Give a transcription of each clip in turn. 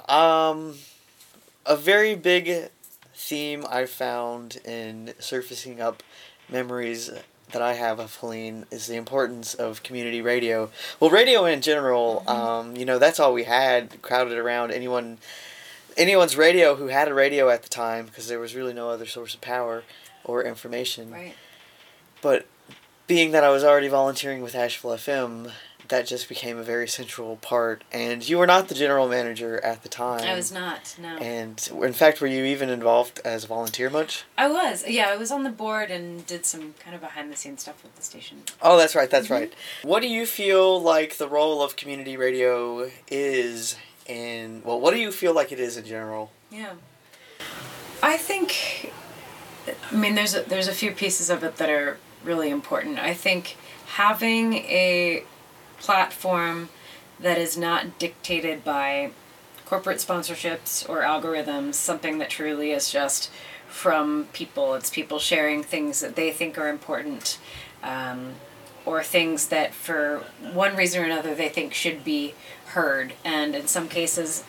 Um, a very big theme I found in surfacing up memories that I have of Helene is the importance of community radio. Well, radio in general, that's all we had crowded around anyone's radio who had a radio at the time because there was really no other source of power or information. Right. But being that I was already volunteering with Asheville FM, that just became a very central part. And you were not the general manager at the time. I was not, no. And in fact, were you even involved as a volunteer much? I was, yeah. I was on the board and did some kind of behind-the-scenes stuff with the station. Oh, that's right, right. What do you feel like the role of community radio is what do you feel like it is in general? Yeah. I think, there's a few pieces of it that are really important. I think having a platform that is not dictated by corporate sponsorships or algorithms, something that truly is just from people. It's people sharing things that they think are important, or things that for one reason or another they think should be heard. And in some cases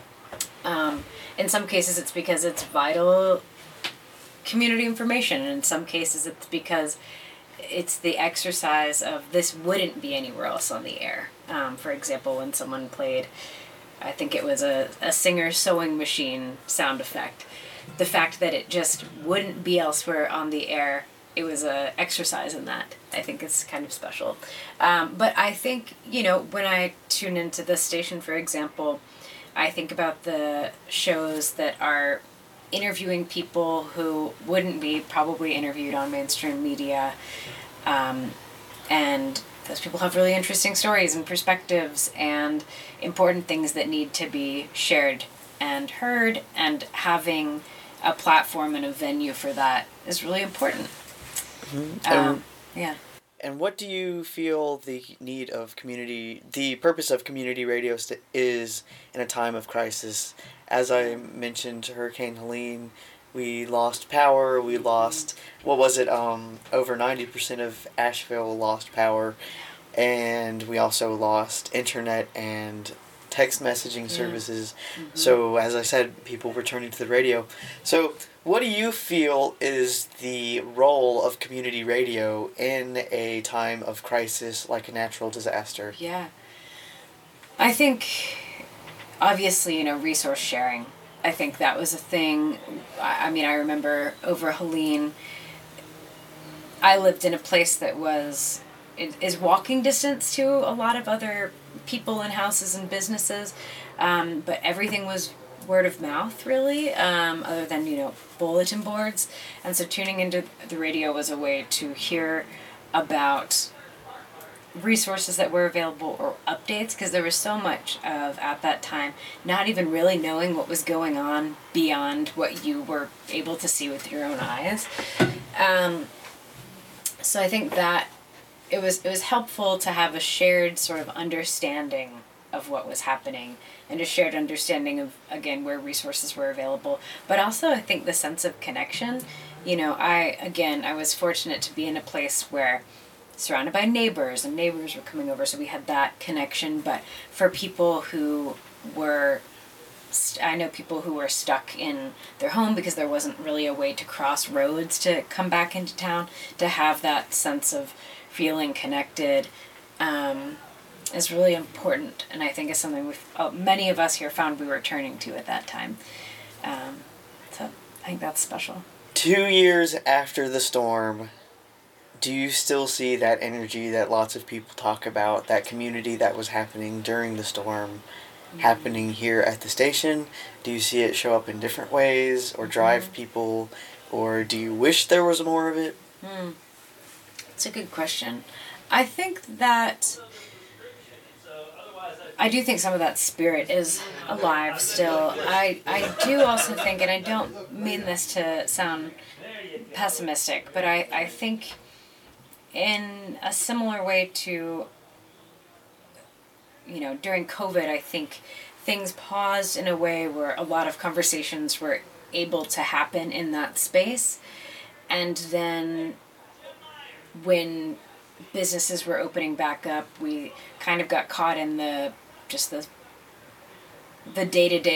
it's because it's vital community information, and in some cases it's because it's the exercise of this wouldn't be anywhere else on the air. For example, when someone played, I think it was a Singer sewing machine sound effect, the fact that it just wouldn't be elsewhere on the air, it was a exercise in that. I think it's kind of special. But I think, when I tune into this station, for example, I think about the shows that are interviewing people who wouldn't be probably interviewed on mainstream media. And those people have really interesting stories and perspectives and important things that need to be shared and heard, and having a platform and a venue for that is really important. Mm-hmm. Yeah. And what do you feel the purpose of community radio is in a time of crisis? As I mentioned, Hurricane Helene, we lost power, we lost, over 90% of Asheville lost power, and we also lost internet and text messaging services. Mm-hmm. So, as I said, people were turning to the radio. So, what do you feel is the role of community radio in a time of crisis like a natural disaster? Yeah. I think, obviously, resource sharing. I think that was a thing. I remember over Helene, I lived in a place that is walking distance to a lot of other people and houses and businesses, but everything was word of mouth, really, other than, bulletin boards. And so tuning into the radio was a way to hear about resources that were available or updates, because there was so much of, at that time, not even really knowing what was going on beyond what you were able to see with your own eyes. So I think that it was helpful to have a shared sort of understanding of what was happening, and a shared understanding of, again, where resources were available. But also, I think the sense of connection. I was fortunate to be in a place where surrounded by neighbors, and neighbors were coming over, so we had that connection. But for people who were, I know people who were stuck in their home because there wasn't really a way to cross roads to come back into town, to have that sense of feeling connected is really important, and I think is something many of us here found we were turning to at that time. So I think that's special. 2 years after the storm, do you still see that energy that lots of people talk about, that community that was happening during the storm, happening here at the station? Do you see it show up in different ways, or drive people, or do you wish there was more of it? It's a good question. I think that I do think some of that spirit is alive still. I do also think, and I don't mean this to sound pessimistic, but I think in a similar way to, during COVID, I think things paused in a way where a lot of conversations were able to happen in that space. And then when businesses were opening back up, we kind of got caught in the day-to-day